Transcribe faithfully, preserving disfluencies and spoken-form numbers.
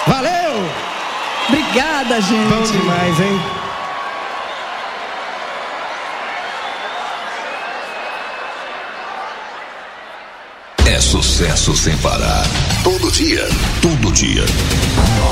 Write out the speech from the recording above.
Valeu! Obrigada, gente. Bom demais, hein? É sucesso sem parar. Todo dia. Todo dia.